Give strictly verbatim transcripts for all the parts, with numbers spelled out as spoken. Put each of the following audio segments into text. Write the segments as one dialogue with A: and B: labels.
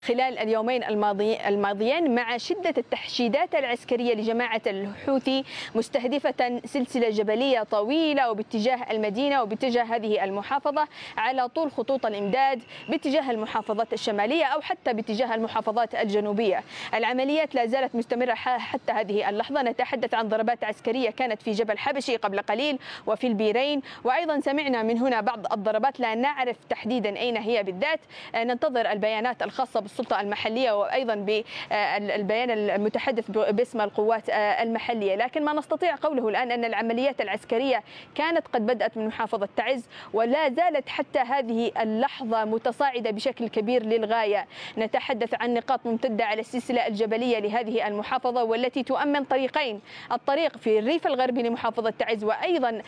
A: خلال اليومين الماضي الماضيين مع شدة التحشيدات العسكرية لجماعة الحوثي مستهدفة سلسلة جبلية طويلة وباتجاه المدينة وباتجاه هذه المحافظة على طول خطوط الإمداد باتجاه المحافظات الشمالية أو حتى باتجاه المحافظات الجنوبية. العمليات لا زالت مستمرة حتى هذه اللحظة. نتحدث عن ضربات عسكرية كانت في جبل حبشي قبل قليل وفي البيرين، وأيضا سمعنا من هنا بعض الضربات لا نعرف تحديدا أين هي بالذات. ننتظر البيانات الخاصة السلطة المحلية وأيضا بالبيان المتحدث باسم القوات المحلية، لكن ما نستطيع قوله الآن أن العمليات العسكرية كانت قد بدأت من محافظة تعز ولا زالت حتى هذه اللحظة متصاعدة بشكل كبير للغاية. نتحدث عن نقاط ممتدة على السلسلة الجبلية لهذه المحافظة والتي تؤمن طريقين، الطريق في الريف الغربي لمحافظة تعز وأيضا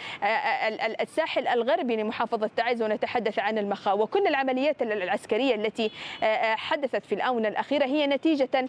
A: الساحل الغربي لمحافظة تعز، ونتحدث عن المخا. وكل العمليات العسكرية التي حدثت في الآونة الأخيرة هي نتيجة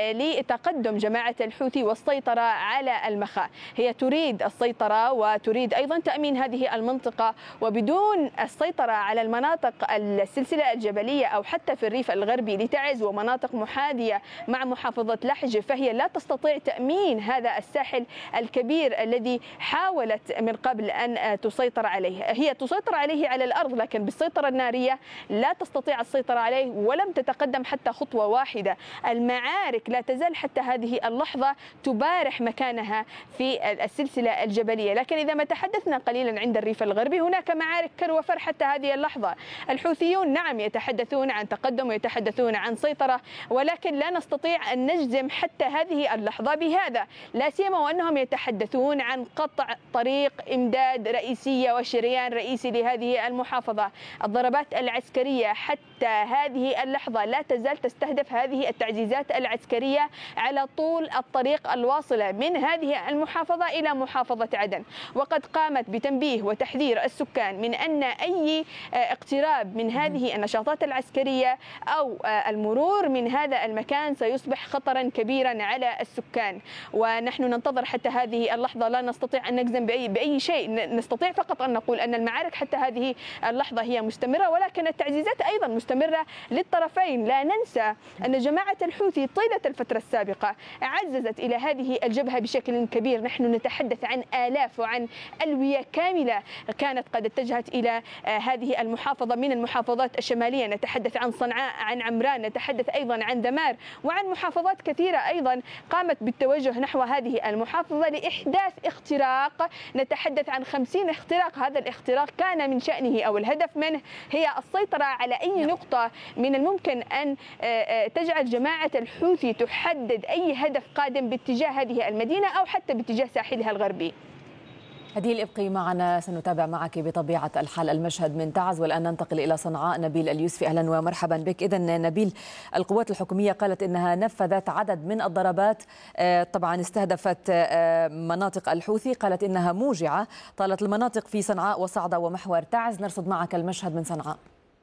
A: لتقدم جماعة الحوثي والسيطرة على المخا. هي تريد السيطرة وتريد أيضا تأمين هذه المنطقة، وبدون السيطرة على المناطق السلسلة الجبلية أو حتى في الريف الغربي لتعز ومناطق محاذية مع محافظة لحج فهي لا تستطيع تأمين هذا الساحل الكبير الذي حاولت من قبل أن تسيطر عليه. هي تسيطر عليه على الأرض لكن بالسيطرة النارية لا تستطيع السيطرة عليه ولم تتقدم حتى خطوة واحدة. المعارك لا تزال حتى هذه اللحظة تبارح مكانها في السلسلة الجبلية. لكن إذا ما تحدثنا قليلا عند الريف الغربي هناك معارك كر وفر حتى هذه اللحظة. الحوثيون نعم يتحدثون عن تقدم ويتحدثون عن سيطرة، ولكن لا نستطيع أن نجزم حتى هذه اللحظة بهذا، لا سيما وأنهم يتحدثون عن قطع طريق إمداد رئيسية وشريان رئيسي لهذه المحافظة. الضربات العسكرية حتى هذه اللحظة لا تزال تستهدف هذه التعزيزات العسكرية على طول الطريق الواصلة من هذه المحافظة إلى محافظة عدن، وقد قامت بتنبيه وتحذير السكان من أن أي اقتراب من هذه النشاطات العسكرية أو المرور من هذا المكان سيصبح خطرا كبيرا على السكان. ونحن ننتظر حتى هذه اللحظة، لا نستطيع أن نجزم بأي, بأي شيء، نستطيع فقط أن نقول أن المعارك حتى هذه اللحظة هي مستمرة، ولكن التعزيزات أيضا مستمرة للطرفين. لا ننسى أن جماعة الحوثي طيلة الفترة السابقة عززت إلى هذه الجبهة بشكل كبير. نحن نتحدث عن آلاف وعن ألوية كاملة كانت قد اتجهت إلى هذه المحافظة من المحافظات الشمالية. نتحدث عن صنعاء، عن عمران، نتحدث أيضا عن دمار وعن محافظات كثيرة أيضا قامت بالتوجه نحو هذه المحافظة لإحداث اختراق. نتحدث عن خمسين اختراق. هذا الاختراق كان من شأنه أو الهدف منه هي السيطرة على أي نقطة من الممكن أن تجعل جماعة الحوثي تحدد أي هدف قادم باتجاه هذه المدينة أو حتى باتجاه ساحلها الغربي.
B: هديل ابقي معنا، سنتابع معك بطبيعة الحال المشهد من تعز. والآن ننتقل إلى صنعاء. نبيل اليوسفي، أهلا ومرحبا بك. إذن نبيل، القوات الحكومية قالت إنها نفذت عدد من الضربات طبعا استهدفت مناطق الحوثي، قالت إنها موجعة، طالت المناطق في صنعاء وصعدة ومحور تعز. نرصد معك المشهد من صنعاء.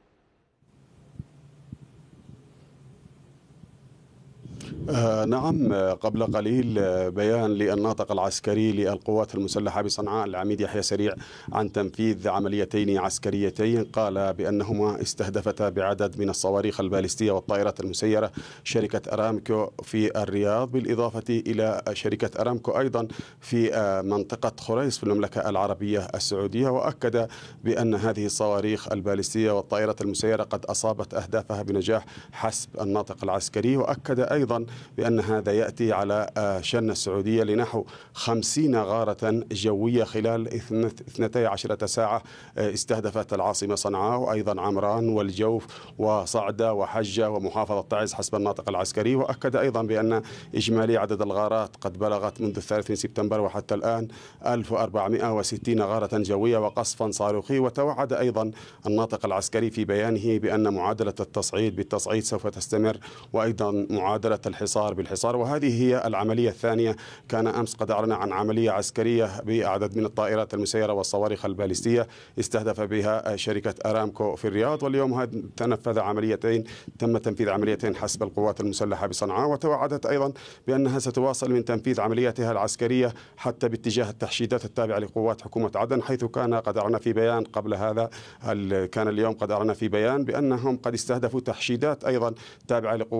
C: آه نعم، قبل قليل بيان للناطق العسكري للقوات المسلحة بصنعاء العميد يحيى سريع عن تنفيذ عمليتين عسكريتين، قال بأنهما استهدفتا بعدد من الصواريخ البالستية والطائرات المسيرة شركة أرامكو في الرياض، بالإضافة إلى شركة أرامكو أيضا في منطقة خريص في المملكة العربية السعودية. وأكد بأن هذه الصواريخ البالستية والطائرات المسيرة قد أصابت أهدافها بنجاح حسب الناطق العسكري. وأكد أيضا بأن هذا يأتي على شن السعودية لنحو خمسين غارة جوية خلال اثنتي عشرة ساعة استهدفت العاصمة صنعاء وأيضا عمران والجوف وصعدة وحجة ومحافظة تعز حسب الناطق العسكري. وأكد أيضا بأن إجمالي عدد الغارات قد بلغت منذ الثالث من سبتمبر وحتى الآن ألف وأربعمائة وستين غارة جوية وقصفا صاروخي. وتوعد أيضا الناطق العسكري في بيانه بأن معادلة التصعيد بالتصعيد سوف تستمر، وأيضا معادلة الحصار بالحصار. وهذه هي العملية الثانية. كان أمس قد أعلن عن عملية عسكرية بعدد من الطائرات المسيرة والصواريخ البالستية استهدف بها شركة أرامكو في الرياض، واليوم تنفذ عمليتين تم تنفيذ عمليتين حسب القوات المسلحة بصنعاء. وتوعدت أيضا بأنها ستواصل من تنفيذ عملياتها العسكرية حتى باتجاه التحشيدات التابعة لقوات حكومة عدن، حيث كان قد أعلن في بيان قبل هذا كان اليوم قد أعلن في بيان بأنهم قد استهدفوا تحشيدات أيضا تابعة لقوات